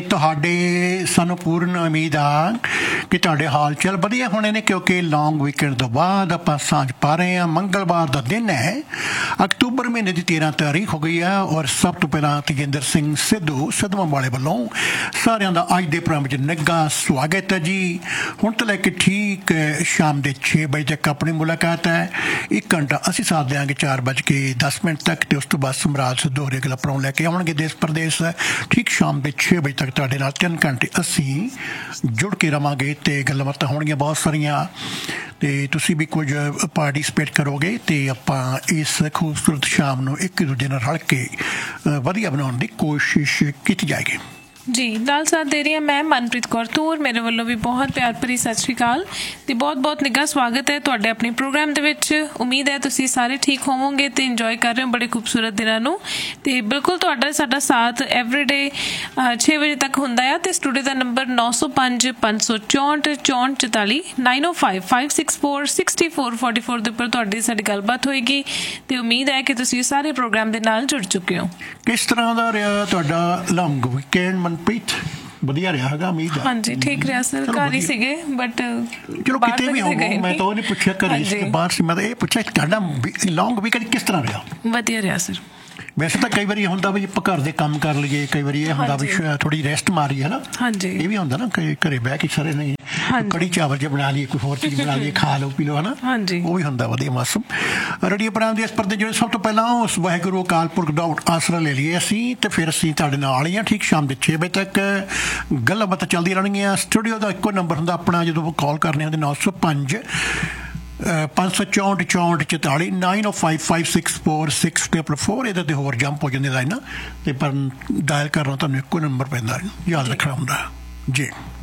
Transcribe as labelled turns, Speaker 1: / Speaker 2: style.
Speaker 1: ਤੁਹਾਡੇ ਸਾਨੂੰ ਪੂਰਨ ਉਮੀਦ ਆ ਕਿ ਤੁਹਾਡੇ ਹਾਲ ਚਾਲ ਵਧੀਆ ਹੋਣੇ ਨੇ ਕਿਉਂਕਿ ਲੌਂਗ ਵੀਕਐਂਡ ਤੋਂ ਬਾਅਦ ਆਪਾਂ ਸਾਂਝ ਪਾ ਰਹੇ ਹਾਂ। ਮੰਗਲਵਾਰ ਦਾ ਦਿਨ ਹੈ, ਅਕਤੂਬਰ ਮਹੀਨੇ ਦੀ 13 ਤਾਰੀਖ ਹੋ ਗਈ ਆ। ਔਰ ਸਭ ਤੋਂ ਪਹਿਲਾਂ ਤੇਜਿੰਦਰ ਸਿੰਘ ਸਿੱਧਵਾਂ ਵਾਲੇ ਵੱਲੋਂ ਸਾਰਿਆਂ ਦਾ ਅੱਜ ਦੇ ਪ੍ਰੋਗਰਾਮ ਵਿੱਚ ਨਿੱਘਾ ਸਵਾਗਤ ਹੈ ਜੀ। ਹੁਣ ਤੋਂ ਲੈ ਕੇ ਠੀਕ ਸ਼ਾਮ ਦੇ 6 ਵਜੇ ਤੱਕ ਆਪਣੀ ਮੁਲਾਕਾਤ ਹੈ। 1 ਘੰਟਾ ਅਸੀਂ ਸਾਥ ਦਿਆਂਗੇ 4:10 ਤੱਕ ਅਤੇ ਉਸ ਤੋਂ ਬਾਅਦ ਸਮਰਾਜ ਸਿੱਧੂ ਅਗਲਾ ਪ੍ਰੋਗਰਾਮ ਲੈ ਕੇ ਆਉਣਗੇ ਦੇਸ਼ ਪ੍ਰਦੇਸ਼। ਠੀਕ ਸ਼ਾਮ ਦੇ 6 ਵਜੇ ਤੱਕ ਤੁਹਾਡੇ ਨਾਲ 3 ਘੰਟੇ ਅਸੀਂ ਜੁੜ ਕੇ ਰਵਾਂਗੇ ਅਤੇ ਗੱਲਾਂ ਬਾਤਾਂ ਹੋਣਗੀਆਂ ਬਹੁਤ ਸਾਰੀਆਂ ਅਤੇ ਤੁਸੀਂ ਵੀ ਕੁਝ ਪਾਰਟੀਸਪੇਟ ਕਰੋਗੇ ਅਤੇ ਆਪਾਂ ਇਸ ਖੂਬਸੂਰਤ ਸ਼ਾਮ ਨੂੰ ਇੱਕ ਦੂਜੇ ਨਾਲ ਰਲ ਕੇ ਵਧੀਆ ਬਣਾਉਣ ਦੀ ਕੋਸ਼ਿਸ਼ ਕੀਤੀ ਜਾਏਗੀ।
Speaker 2: ਜੀ ਨਾਲ ਸਾਥ ਦੇ ਰਹੀ ਹਾਂ ਮੈਂ ਮਨਪ੍ਰੀਤ ਕੌਰ ਧੂਰ। ਮੇਰੇ ਵੱਲੋਂ ਵੀ ਬਹੁਤ ਪਿਆਰ ਭਰੀ ਸਤਿ ਸ਼੍ਰੀ ਅਕਾਲ ਅਤੇ ਬਹੁਤ ਨਿੱਘਾ ਸਵਾਗਤ ਹੈ ਤੁਹਾਡੇ ਆਪਣੇ ਪ੍ਰੋਗਰਾਮ ਦੇ ਵਿੱਚ। ਉਮੀਦ ਹੈ ਤੁਸੀਂ ਸਾਰੇ ਠੀਕ ਹੋਵੋਗੇ ਅਤੇ ਇੰਜੋਏ ਕਰ ਰਹੇ ਹੋ ਬੜੇ ਖੂਬਸੂਰਤ ਦਿਨਾਂ ਨੂੰ। ਅਤੇ ਬਿਲਕੁਲ ਤੁਹਾਡਾ ਸਾਡਾ ਸਾਥ ਐਵਰੀਡੇ 6 ਵਜੇ ਤੱਕ ਹੁੰਦਾ ਆ। ਅਤੇ ਸਟੂਡੀਓ ਦਾ ਨੰਬਰ 905 564 6444 905 564 6444 ਦੇ ਉੱਪਰ ਤੁਹਾਡੀ ਸਾਡੀ ਗੱਲਬਾਤ ਹੋਏਗੀ ਅਤੇ ਉਮੀਦ ਹੈ ਕਿ ਤੁਸੀਂ ਸਾਰੇ ਪ੍ਰੋਗਰਾਮ ਦੇ ਨਾਲ ਜੁੜ ਚੁੱਕੇ ਹੋ।
Speaker 1: ਕਿਸ ਤਰ੍ਹਾਂ ਦਾ ਰਿਹਾ ਤੁਹਾਡਾ ਲੌਂਗ ਵੀਕਐਂਡ ਮਨਪ੍ਰੀਤ? ਵਧੀਆ ਰਿਹਾ ਹੈਗਾ ਉਮੀਦ?
Speaker 2: ਹਾਂਜੀ ਠੀਕ ਰਿਹਾ ਸਰ, ਘਰ ਹੀ ਸੀਗੇ ਬਟ
Speaker 1: ਚਲੋ ਕਿਤੇ ਵੀ ਹੋਵੋ। ਮੈਂ ਤਾਂ ਉਹ ਨਹੀਂ ਪੁੱਛਿਆ ਘਰੇ ਸੀ ਬਾਹਰ ਸੀ, ਮੈਂ ਤਾਂ ਇਹ ਪੁੱਛਿਆ ਤੁਹਾਡਾ ਲੌਂਗ ਵੀਕਐਂਡ ਕਿਸ ਤਰ੍ਹਾਂ ਰਿਹਾ?
Speaker 2: ਵਧੀਆ ਰਿਹਾ ਸਰ।
Speaker 1: ਵੈਸੇ ਤਾਂ ਕਈ ਵਾਰੀ ਹੁੰਦਾ ਵੀ ਆਪਾਂ ਘਰ ਦੇ ਕੰਮ ਕਰ ਲਈਏ, ਕਈ ਵਾਰੀ ਇਹ ਹੁੰਦਾ ਵੀ ਥੋੜੀ ਰੈਸਟ ਮਾਰੀਏ ਨਾ।
Speaker 2: ਹਾਂਜੀ
Speaker 1: ਇਹ ਵੀ ਹੁੰਦਾ ਨਾ ਕਿ ਘਰੇ ਬਹਿ ਕੇ ਸਾਰੇ ਨਹੀਂ ਕੜੀ ਚਾਵਲ ਜੇ ਬਣਾ ਲਈਏ, ਕੋਈ ਹੋਰ ਚੀਜ਼ ਬਣਾ ਲਈਏ, ਖਾ ਲਓ ਪੀ ਲਓ ਹੈ ਨਾ।
Speaker 2: ਹਾਂਜੀ ਉਹ
Speaker 1: ਵੀ ਹੁੰਦਾ ਵਧੀਆ ਮੌਸਮ। ਰੇਡੀਓ ਪ੍ਰੋਗਰਾਮ ਦੇ ਇਸ ਪਰਦੇ ਜਿਹੜੇ ਸਭ ਤੋਂ ਪਹਿਲਾਂ ਉਸ ਵਾਹਿਗੁਰੂ ਅਕਾਲ ਪੁਰਖ ਦਾ ਆਸਰਾ ਲੈ ਲਈਏ ਅਸੀਂ ਅਤੇ ਫਿਰ ਅਸੀਂ ਤੁਹਾਡੇ ਨਾਲ ਹੀ ਹਾਂ ਠੀਕ ਸ਼ਾਮ ਦੇ 6 ਵਜੇ ਤੱਕ। ਗੱਲਾਂ ਬਾਤਾਂ ਚੱਲਦੀਆਂ ਰਹਿਣਗੀਆਂ। ਸਟੂਡੀਓ ਦਾ ਇੱਕੋ ਨੰਬਰ ਹੁੰਦਾ ਆਪਣਾ ਜਦੋਂ ਕਾਲ ਕਰਨੇ ਹੁੰਦੇ 905 564 44 905 564 6444। ਇਹਦੇ 'ਤੇ ਹੋਰ ਜੰਪ ਹੋ ਜਾਂਦੇ ਲਾਈਨਾਂ ਅਤੇ ਪਰ ਡਾਇਲ ਕਰਨਾ ਤੁਹਾਨੂੰ ਇੱਕੋ ਨੰਬਰ ਪੈਂਦਾ, ਯਾਦ ਰੱਖਣਾ ਹੁੰਦਾ ਜੀ।